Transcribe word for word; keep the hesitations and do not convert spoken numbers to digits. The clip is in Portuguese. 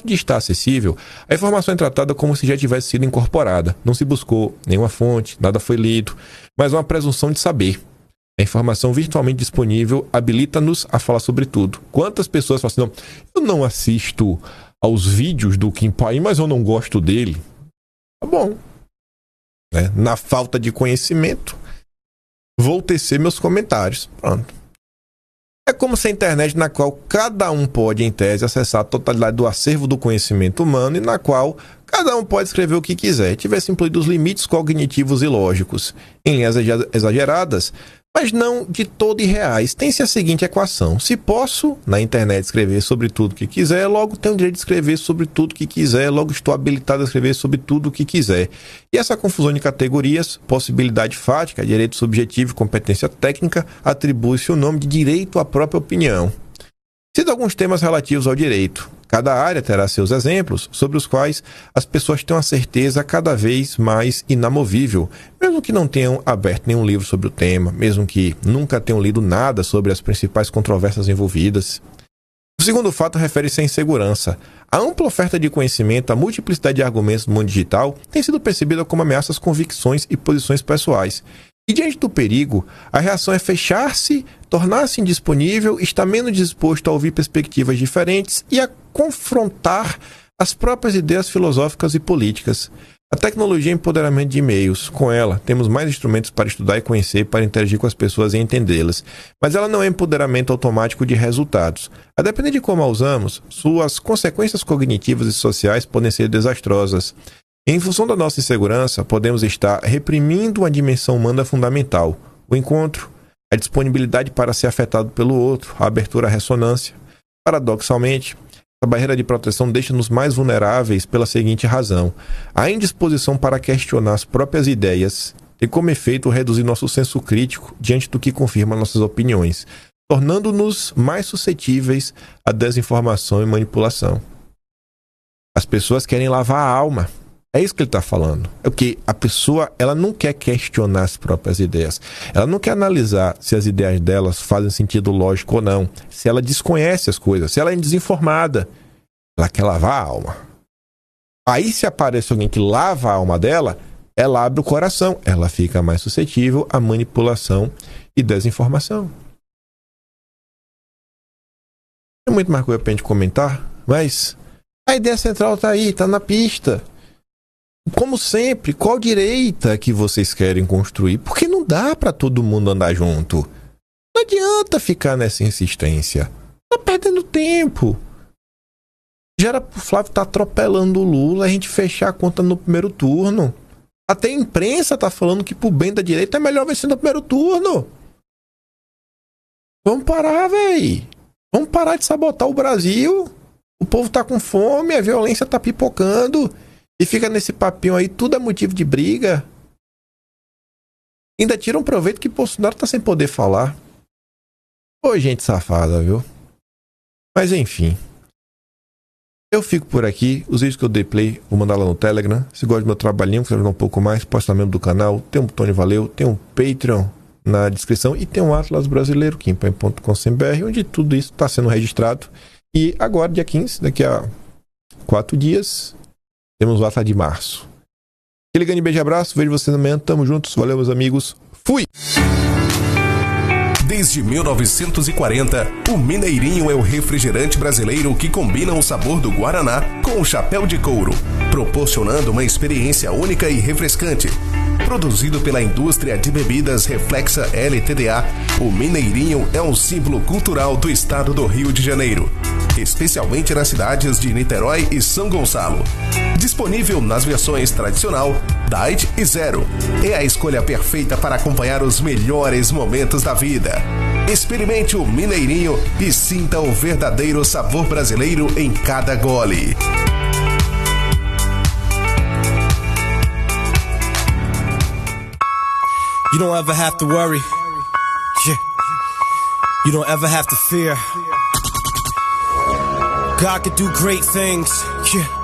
de estar acessível, a informação é tratada como se já tivesse sido incorporada. Não se buscou nenhuma fonte, nada foi lido, mas uma presunção de saber. A informação virtualmente disponível habilita-nos a falar sobre tudo. Quantas pessoas falam assim, não, eu não assisto aos vídeos do Kim Paim, mas eu não gosto dele. Tá bom. Né? Na falta de conhecimento, vou tecer meus comentários. Pronto. É como se a internet na qual cada um pode, em tese, acessar a totalidade do acervo do conhecimento humano e na qual cada um pode escrever o que quiser, tivesse incluído os limites cognitivos e lógicos, em linhas exageradas, mas não de todo irreais. Tem-se a seguinte equação: se posso, na internet, escrever sobre tudo o que quiser, logo tenho o direito de escrever sobre tudo o que quiser, logo estou habilitado a escrever sobre tudo o que quiser. E essa confusão de categorias, possibilidade fática, direito subjetivo e competência técnica, atribui-se o nome de direito à própria opinião. Cito alguns temas relativos ao direito. Cada área terá seus exemplos, sobre os quais as pessoas têm uma certeza cada vez mais inamovível, mesmo que não tenham aberto nenhum livro sobre o tema, mesmo que nunca tenham lido nada sobre as principais controvérsias envolvidas. O segundo fato refere-se à insegurança. A ampla oferta de conhecimento, a multiplicidade de argumentos no mundo digital tem sido percebida como ameaças às convicções e posições pessoais. E diante do perigo, a reação é fechar-se, tornar-se indisponível, estar menos disposto a ouvir perspectivas diferentes e a confrontar as próprias ideias filosóficas e políticas. A tecnologia é empoderamento de e-mails. Com ela, temos mais instrumentos para estudar e conhecer, para interagir com as pessoas e entendê-las. Mas ela não é empoderamento automático de resultados. A depender de como a usamos, suas consequências cognitivas e sociais podem ser desastrosas. Em função da nossa insegurança, podemos estar reprimindo uma dimensão humana fundamental: o encontro, a disponibilidade para ser afetado pelo outro, a abertura à ressonância. Paradoxalmente, a barreira de proteção deixa-nos mais vulneráveis pela seguinte razão: a indisposição para questionar as próprias ideias tem como efeito reduzir nosso senso crítico diante do que confirma nossas opiniões, tornando-nos mais suscetíveis à desinformação e manipulação. As pessoas querem lavar a alma. É isso que ele está falando. É porque a pessoa, ela não quer questionar as próprias ideias. Ela não quer analisar se as ideias delas fazem sentido lógico ou não. Se ela desconhece as coisas, se ela é desinformada, ela quer lavar a alma. Aí, se aparece alguém que lava a alma dela, ela abre o coração. Ela fica mais suscetível à manipulação e desinformação. Tem muito mais coisa para a gente comentar, mas a ideia central está aí, está na pista. Como sempre, qual direita que vocês querem construir? Porque não dá para todo mundo andar junto. Não adianta ficar nessa insistência. Tá perdendo tempo. Já era pro Flávio estar tá atropelando o Lula, a gente fechar a conta no primeiro turno. Até a imprensa tá falando que pro bem da direita é melhor vencer no primeiro turno. Vamos parar, véi. Vamos parar de sabotar o Brasil. O povo tá com fome, a violência tá pipocando. E fica nesse papinho aí, tudo é motivo de briga. Ainda tira um proveito que Bolsonaro tá sem poder falar. Ô, gente safada, viu? Mas enfim. Eu fico por aqui. Os vídeos que eu dei play, vou mandar lá no Telegram. Se gosta do meu trabalhinho, quer ajudar um pouco mais, pode estar membro do canal. Tem um botão de valeu, tem um Patreon na descrição e tem um Atlas Brasileiro, kim paim ponto com ponto b r, onde tudo isso está sendo registrado. E agora, dia quinze, daqui a quatro dias, temos o Atlas de março. Aquele grande beijo e abraço. Vejo vocês amanhã. Tamo juntos. Valeu, meus amigos. Fui! Desde mil novecentos e quarenta, o Mineirinho é o refrigerante brasileiro que combina o sabor do Guaraná com o chapéu de couro, proporcionando uma experiência única e refrescante. Produzido pela indústria de bebidas Reflexa L T D A, o Mineirinho é um símbolo cultural do estado do Rio de Janeiro, especialmente nas cidades de Niterói e São Gonçalo. Disponível nas versões tradicional, Diet e Zero. É a escolha perfeita para acompanhar os melhores momentos da vida. Experimente o Mineirinho e sinta o verdadeiro sabor brasileiro em cada gole. You don't ever have to worry. Yeah. You don't ever have to fear. God could do great things. Yeah.